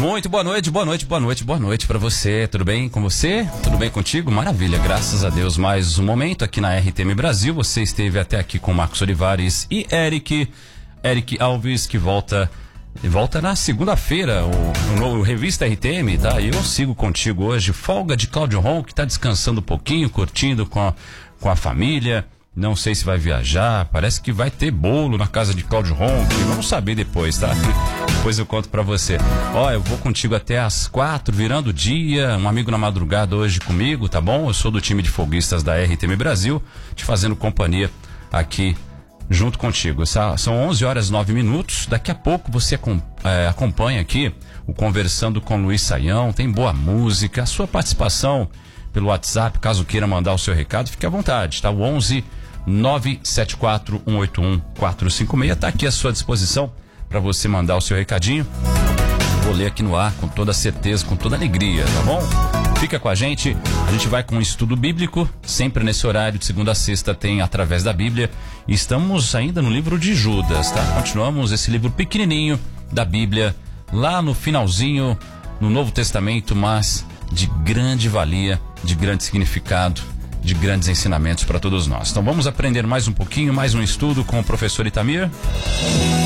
Muito boa noite pra você. Tudo bem com você? Tudo bem contigo? Maravilha, graças a Deus. Mais um momento aqui na RTM Brasil. Você esteve até aqui com Marcos Olivares e Eric Alves, que volta na segunda-feira, o Revista RTM, tá? Eu sigo contigo hoje, folga de Cláudio Ron, que tá descansando um pouquinho, curtindo com a família. Não sei se vai viajar, parece que vai ter bolo na casa de Cláudio Ron, que vamos saber depois, tá? Depois eu conto pra você. Eu vou contigo até às 4, virando o dia, um amigo na madrugada hoje comigo, tá bom? Eu sou do time de folguistas da RTM Brasil, te fazendo companhia aqui junto contigo. São 11 horas e 9 minutos, daqui a pouco você acompanha aqui o Conversando com Luiz Saião, tem boa música, a sua participação pelo WhatsApp, caso queira mandar o seu recado, fique à vontade, tá? O 11 974-181-456 tá aqui à sua disposição para você mandar o seu recadinho. Vou ler aqui no ar com toda certeza, com toda alegria, tá bom? Fica com a gente vai com um estudo bíblico, sempre nesse horário de segunda a sexta tem Através da Bíblia, e estamos ainda no livro de Judas, tá? Continuamos esse livro pequenininho da Bíblia, lá no finalzinho, no Novo Testamento, mas de grande valia, de grande significado, de grandes ensinamentos para todos nós. Então vamos aprender mais um pouquinho, mais um estudo com o professor Itamir.